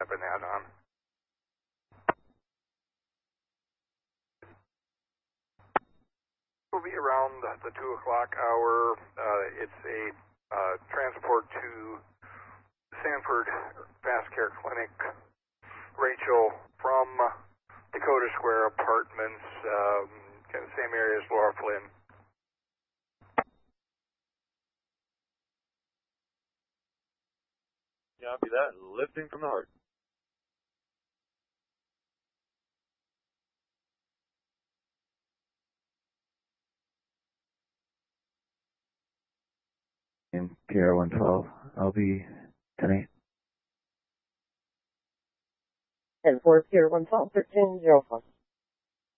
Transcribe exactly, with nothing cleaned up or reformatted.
Stepping that on. Will be around the two o'clock hour. Uh, it's a uh, transport to Sanford Fast Care Clinic. Rachel from Dakota Square Apartments, um, kind of same area as Laura Flynn. Copy that. Lifting from the heart. In P R one twelve, I'll be ten eight. ten four, P R one twelve, thirteen zero four.